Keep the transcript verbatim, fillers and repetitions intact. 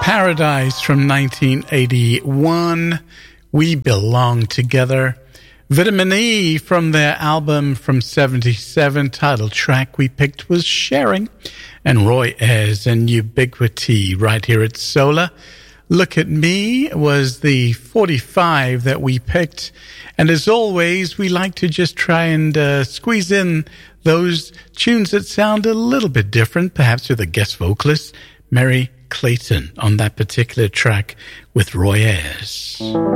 Paradise from nineteen eighty-one. We Belong Together. Vitamin E from their album from seventy-seven. Title track we picked was Sharing. And Roy Ayers and Ubiquity right here at Solar. Look at Me was the forty-five that we picked. And as always, we like to just try and uh, squeeze in those tunes that sound a little bit different, perhaps with a guest vocalist, Mary Clayton, on that particular track with Roy Ayers.